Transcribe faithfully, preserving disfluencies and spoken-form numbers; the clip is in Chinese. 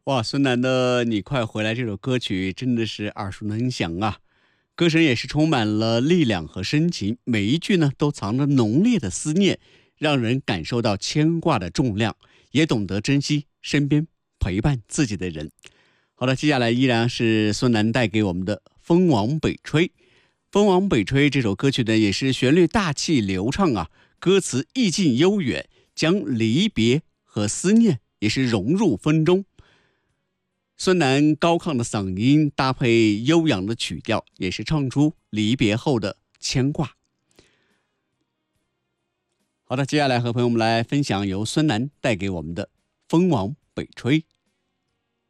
哇，孙楠的《你快回来》这首歌曲真的是耳熟能详啊，歌声也是充满了力量和深情，每一句呢都藏着浓烈的思念，让人感受到牵挂的重量，也懂得珍惜身边陪伴自己的人。好的，接下来依然是孙楠带给我们的《风往北吹》。《风往北吹》这首歌曲呢，也是旋律大气流畅啊，歌词意境悠远，将离别和思念也是融入风中。孙楠高亢的嗓音搭配悠扬的曲调，也是唱出离别后的牵挂。好的，接下来和朋友们来分享由孙楠带给我们的《风往北吹》。